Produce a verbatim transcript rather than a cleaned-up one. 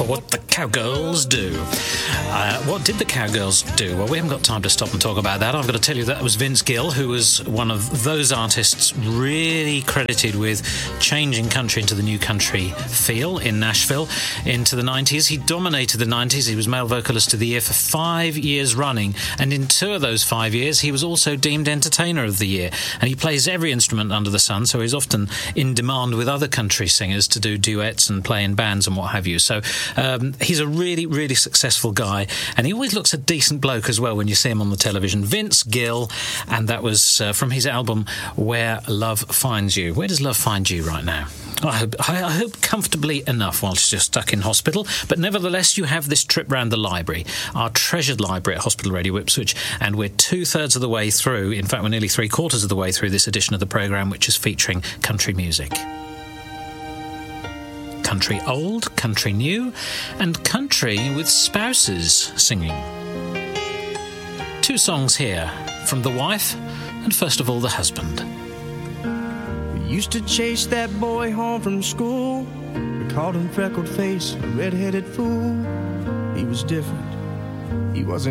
for What the Cowgirls Do. Uh, what did the Cowgirls do? Well, we haven't got time to stop and talk about that. I've got to tell you that was Vince Gill, who was one of those artists really credited with changing country into the new country feel in Nashville into the nineties. He dominated the nineties. He was Male Vocalist of the Year for five years running, and in two of those five years, he was also deemed Entertainer of the Year. And he plays every instrument under the sun, so he's often in demand with other country singers to do duets and play in bands and what have you. So um, he's a really, really successful guy, and he always looks a decent bloke as well when you see him on the television. Vince Gill, and that was uh, from his album Where Love Finds You. Where does love find you right now? I hope, I hope comfortably enough whilst you're stuck in hospital, but nevertheless you have this trip round the library, our treasured library at Hospital Radio Ipswich, and we're two-thirds of the way through, in fact we're nearly three-quarters of the way through this edition of the programme, which is featuring country music. Country old, country new, and country with spouses singing. Two songs here, from the wife and first of all the husband. Used to chase that boy home from school. We called him freckled face, a red-headed fool. He was different. He wasn't